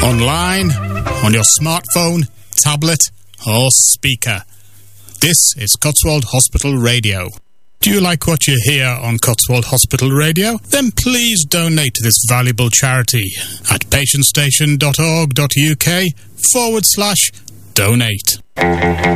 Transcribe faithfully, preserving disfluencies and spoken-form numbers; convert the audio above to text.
online, on your smartphone, tablet, or speaker. This is Cotswold Hospital Radio. Do you like what you hear on Cotswold Hospital Radio? Then please donate to this valuable charity at patientstation.org.uk forward slash donate.